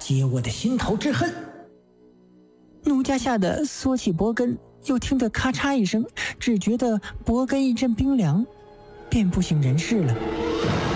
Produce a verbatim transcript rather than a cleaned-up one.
解我的心头之恨。 奴家吓得缩起脖根，又听得咔嚓一声，只觉得脖根一阵冰凉，便不省人事了。